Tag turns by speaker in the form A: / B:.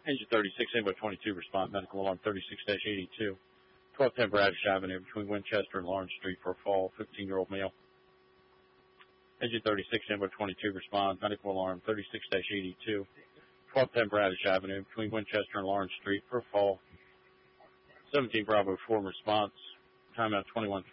A: Engine 36, Invo 22, respond. Medical alarm 36-82. 1210 Bradish Avenue between Winchester and Lawrence Street for a fall, 15-year-old male. Engine 36, Invo 22, respond. Medical alarm 36-82. 1210 Bradish Avenue between Winchester and Lawrence Street for a fall. 17 Bravo 4 response. Timeout 21.